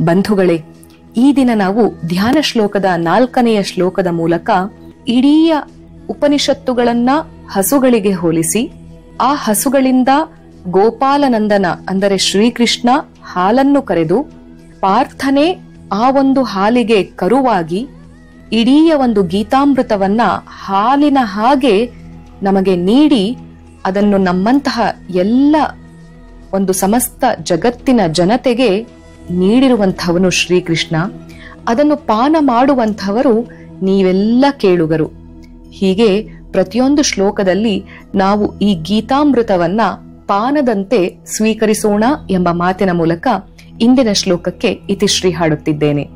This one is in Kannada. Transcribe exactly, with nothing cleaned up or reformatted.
ಬಂಧುಗಳೇ, ಈ ದಿನ ನಾವು ಧ್ಯಾನ ಶ್ಲೋಕದ ನಾಲ್ಕನೆಯ ಶ್ಲೋಕದ ಮೂಲಕ ಇಡೀ ಉಪನಿಷತ್ತುಗಳನ್ನ ಹಸುಗಳಿಗೆ ಹೋಲಿಸಿ, ಆ ಹಸುಗಳಿಂದ ಗೋಪಾಲನಂದನ ಅಂದರೆ ಶ್ರೀಕೃಷ್ಣ ಹಾಲನ್ನು ಕರೆದು ಪಾರ್ಥನೆ ಆ ಒಂದು ಹಾಲಿಗೆ ಕರುವಾಗಿ ಇಡೀ ಒಂದು ಗೀತಾಮೃತವನ್ನ ಹಾಲಿನ ಹಾಗೆ ನಮಗೆ ನೀಡಿ ಅದನ್ನು ನಮ್ಮಂತಹ ಎಲ್ಲ ಒಂದು ಸಮಸ್ತ ಜಗತ್ತಿನ ಜನತೆಗೆ ನೀಡಿರುವಂಥವನು ಶ್ರೀಕೃಷ್ಣ. ಅದನ್ನು ಪಾನ ಮಾಡುವಂಥವರು ನೀವೆಲ್ಲ ಕೇಳುಗರು. ಹೀಗೆ ಪ್ರತಿಯೊಂದು ಶ್ಲೋಕದಲ್ಲಿ ನಾವು ಈ ಗೀತಾಮೃತವನ್ನ ಪಾನದಂತೆ ಸ್ವೀಕರಿಸೋಣ ಎಂಬ ಮಾತಿನ ಮೂಲಕ ಇಂದಿನ ಶ್ಲೋಕಕ್ಕೆ ಇತಿಶ್ರೀ ಹಾಡುತ್ತಿದ್ದೇನೆ.